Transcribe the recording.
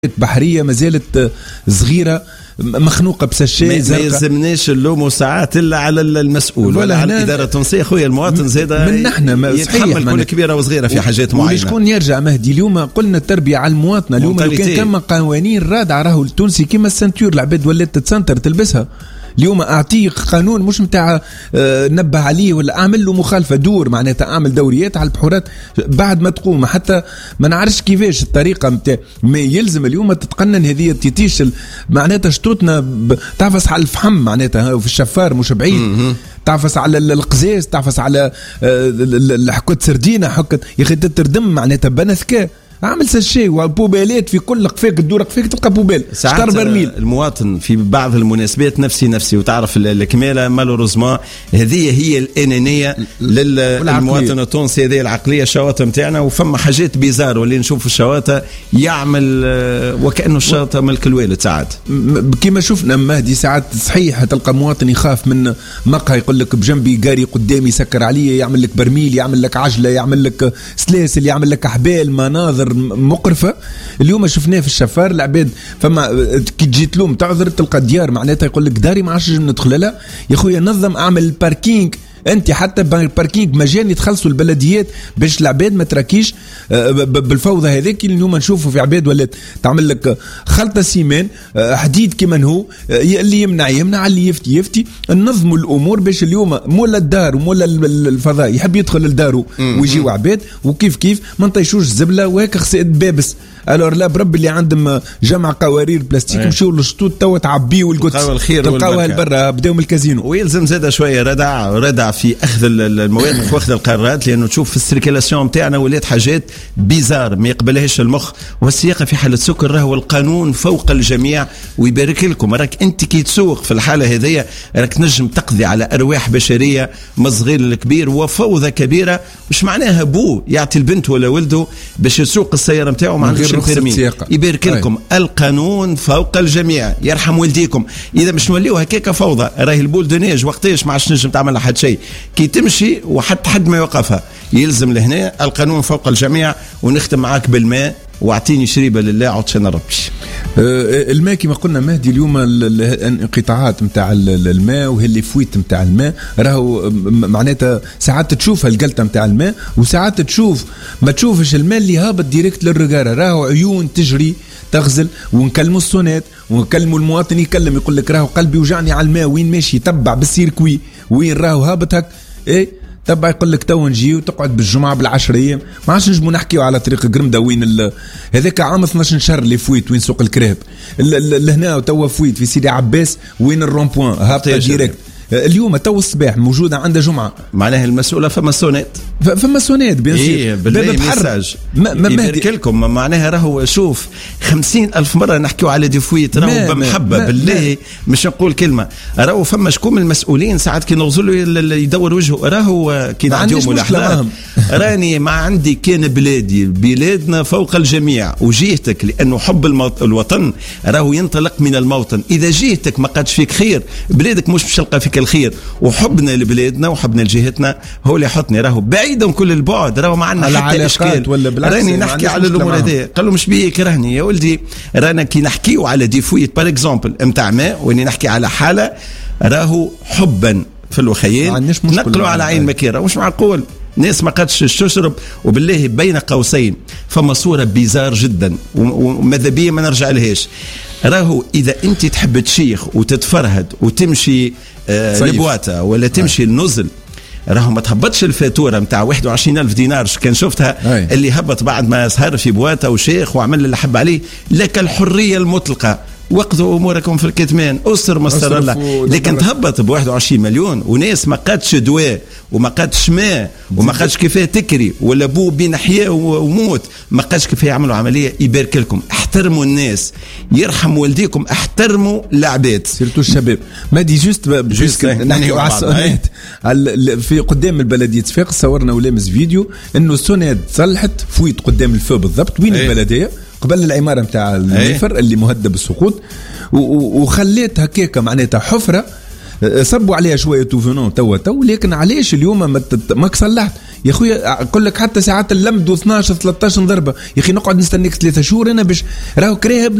بحرية ما زالت صغيرة مخنوقة بسشي ما يلزمناش اللوم ساعات إلا على المسؤول ولا على الإدارة التونسية. خويا المواطن زاد من نحن يتحمل كل كبيرة وصغيرة في حاجات معينة. ولشكون يرجع مهدي اليوم قلنا التربية على المواطنة. اليوم لو كان كما قوانين رادعة راهو التونسي كما السنتور العباد ولات تتسنتر تلبسها. اليوم أعطيه قانون مش متاع نبه عليه ولا أعمل له مخالفة دور معناتها أعمل دوريات على البحورات بعد ما تقوم حتى ما نعرفش كيفاش الطريقة متاع ما يلزم اليوم تتقنن هذه التيتيش معناتها شتوتنا تعفس على الفحم معناتها في الشفار مش بعيد تعفس على القزاز تعفس على حكوت سردينة حكت يا أخي تتردم معناتها بنثكا عمل سشي وبوبالات في كل قفاك تدور قفاك تلقى بوبال شطر برميل. المواطن في بعض المناسبات نفسي وتعرف الكمالة مالوروزمان هذه هي الأنانية للمواطن التونسي. هذه العقلية الشواطئ متاعنا وفما حاجات بيزار واللي نشوف الشواطئ يعمل وكأنه الشواطئ ملك الوالد ساعات كما شفنا مهدي ساعات صحيح تلقى مواطن يخاف من مقهى يقول لك بجنبي قاري قدامي يسكر عليه يعمل لك برميل يعمل لك عجلة يعمل لك سلاسل يعمل لك أحبال مناظر مقرفة. اليوم شفناه في الشفار العباد فما كي تجي تلوم تعذر تلقى ديار معناتها يقول لك داري ما عادش ندخل لها يا خويا نظم اعمل الباركينج انت حتى باركينج مجاني تخلصوا البلديات باش العباد ما تراكيش بالفوضى هذيك اللي اليوم نشوفوا في عباد ولات تعمل لك خلطه سيمان حديد كما هو اللي يمنع اللي يفتي ننظموا الامور باش اليوم مولا الدار ومولا الفضاء يحب يدخل لداره ويجيو عباد وكيف ما نطيشوش الزبله وهيك خسئت بابس الور لا برب اللي عندهم جمع قوارير بلاستيك مشيو للشطوط توا تعبيوا القدس تلقاوها لبرا بداو من الكازينو. ويلزم زاده شويه ردع في اخذ المواقف واخذ القرارات لانه تشوف في السيركيلاسيون نتاعنا ولات حاجات بيزار ما يقبلهاش المخ. والسياقه في حاله سكر راهو القانون فوق الجميع ويبارك لكم راك انت كي تسوق في الحاله هذيا راك نجم تقضي على ارواح بشريه من الصغير للكبير وفوضى كبيره. مش معناها بو يعطي البنت ولا ولده باش يسوق السياره نتاعو ما عندوش البيرمي. يبارك لكم القانون فوق الجميع يرحم والديكم. اذا مش نوليو هكاك فوضى راهي البولدونيج وقتاش ما عادش نجم تعمل حد شيء كي تمشي وحتى حد ما يوقفها. يلزم لهنا القانون فوق الجميع. ونختم معاك بالماء واعطيني شريبه لله عطشان ربش. الماء كما قلنا مهدي اليوم الانقطاعات نتاع الماء وهاللي فويت نتاع الماء راهو معناتها ساعات تشوفها الجلطه نتاع الماء وساعات تشوف ما تشوفش الماء اللي هابط ديريكت للرجاره. راهو عيون تجري تغزل ونكلموا السونات ونكلموا المواطن يكلم يقول لك راهو قلبي وجعني على الماء وين ماشي تبع بالسيركوي وين راهو هابط هك تبع يقول لك تو نجي وتقعد بالجمعه بالعشر ايام ما عادش نجمو نحكيو على طريق قرمده وين هذاك عام 12 شهر اللي فويت وين سوق الكراب لهنا توا فويت في سيدي عباس وين الرومبوان هابطه ديريكت. اليوم تو الصباح موجوده عند جمعه معناها المسؤوله فما سونات بيان سي بالله ميساج يبارك لكم. معناها راهو شوف 50,000 مره نحكيو على ديفويت راهو بمحبه بالله مش نقول كلمه. راهو فما شكون من المسؤولين ساعات كي نغزلوا يدور وجهه راهو كي نعديو ملاحظات راني ما عندي كان بلادنا فوق الجميع وجيهتك لانه حب الوطن راهو ينطلق من الموطن. اذا جيهتك ما قادش فيك خير بلادك مش تلقى فيك الخير. وحبنا لبلادنا وحبنا لجهتنا هو اللي يحطني راهو بعيدا كل البعد. راهو معنا حتى اشكال راني نحكي على الامور هذه قالوا مش بيه يكرهني يا ولدي. رانا كي نحكيو على ديفويت بار اكزومبل نتاع ماء واني نحكي على حاله راهو حبا في الوخيين نقلوا على عين مكيره مش معقول ناس ما قدش تشرب. وبالله بين قوسين فما صوره بيزار جدا وماذا بيه ما نرجع لهاش. راهو اذا انت تحب تشيخ وتتفرهد وتمشي لبواتا ولا تمشي النزل راهو ما تهبطش الفاتوره نتاع 21,000 دينار كان شفتها اللي هبط بعد ما سهر في بواتا وشيخ وعمل اللي حب عليه. لك الحريه المطلقه وقتوا اموركم في الكتمان اسر مستر الله. لكن تهبط ب21 مليون وناس ما قادش دواء وما قادش ماء وما قادش كيفاه تكري ولا بو بين حياه وموت ما قادش كيفاه يعملوا عمليه. يبارك لكم احترموا الناس يرحم والديكم احترموا العباد سيرتو الشباب. ما دي جوست نحكي على السونات في قدام البلديه صفاقس صورنا ولامس فيديو انه السونات صلحت فويت قدام الفو بالضبط وين البلديه قبل العمارة متاع النفر اللي مهدد بالسقوط وخليت هكاك معناتها حفرة صبوا عليها شويه توفينون تو، لكن علاش اليوم ماك صلحت يا خويا؟ اقول لك حتى ساعات اللمد 12 13 ضربه يا اخي، نقعد نستنيك 3 شهور انا باش راهو كراهب